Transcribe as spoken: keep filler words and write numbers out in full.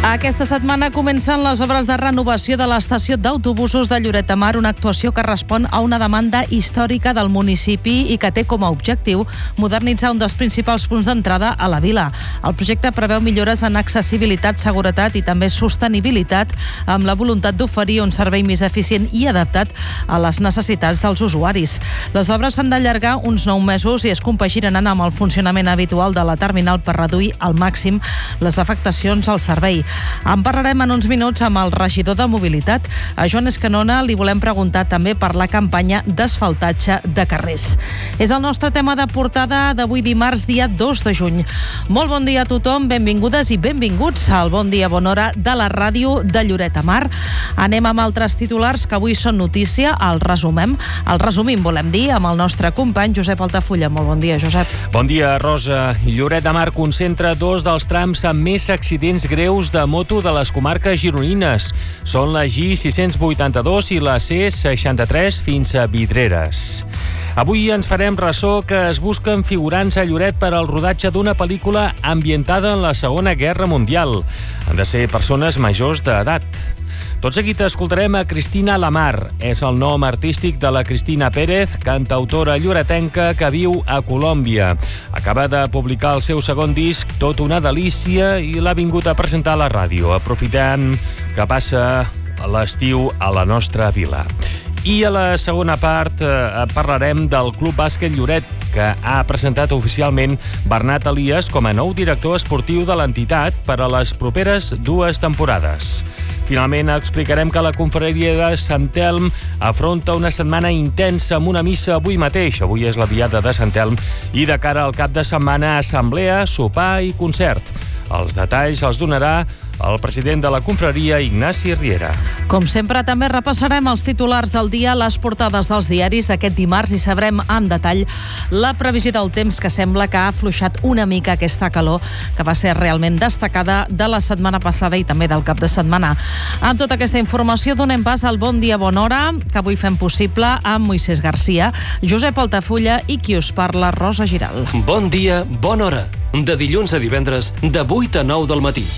Aquesta setmana comencen les obres de renovació de l'estació d'autobusos de Lloret de Mar, una actuació que respon a una demanda històrica del municipi i que té com a objectiu modernitzar un dels principals punts d'entrada a la vila. El projecte preveu millores en accessibilitat, seguretat i també sostenibilitat, amb la voluntat d'oferir un servei més eficient i adaptat a les necessitats dels usuaris. Les obres s'han d'allargar uns nou mesos i es compaginaran amb el funcionament habitual de la terminal per reduir al màxim les afectacions al servei. En parlarem en uns minuts amb el regidor de Mobilitat. A Joan Escanona li volem preguntar també per la campanya d'asfaltatge de carrers. És el nostre tema de portada d'avui dimarts, dia dos de juny. Molt bon dia a tothom, benvingudes i benvinguts al Bon Dia Bona Hora de la ràdio de Lloret de Mar. Anem amb altres titulars que avui són notícia, el resumem. El resumim, volem dir, amb el nostre company Josep Altafulla. Molt bon dia, Josep. Bon dia, Rosa. Lloret de Mar concentra dos dels trams amb més accidents greus de moto de les comarques gironines. Són la G sis-cents vuitanta-dos i la C seixanta-tres fins a Vidreres. Avui ens farem ressò que es busquen figurants a Lloret per al rodatge d'una pel·lícula ambientada en la Segona Guerra Mundial. Han de ser persones majors d'edat. Tot seguit escoltarem a Cristina Lamar. És el nom artístic de la Cristina Pérez, cantautora lloretenca que viu a Colòmbia. Acaba de publicar el seu segon disc, Tot una delícia, i l'ha vingut a presentar a la ràdio, aprofitant que passa l'estiu a la nostra vila. I a la segona part eh, parlarem del Club Bàsquet Lloret, que ha presentat oficialment Bernat Elias com a nou director esportiu de l'entitat per a les properes dues temporades. Finalment explicarem que la confraria de Sant Elm afronta una setmana intensa amb una missa avui mateix. Avui és la diada de Sant Elm i de cara al cap de setmana assemblea, sopar i concert. Els detalls els donarà el president de la confraria, Ignasi Riera. Com sempre, també repassarem els titulars del dia, les portades dels diaris d'aquest dimarts i sabrem amb detall la previsió del temps, que sembla que ha afluixat una mica aquesta calor que va ser realment destacada de la setmana passada i també del cap de setmana. Amb tota aquesta informació donem pas al Bon Dia Bona Hora, que avui fem possible amb Moisés Garcia, Josep Altafulla i qui us parla, Rosa Giral. Bon dia, bona hora. De dilluns a divendres, de vuit a nou del matí.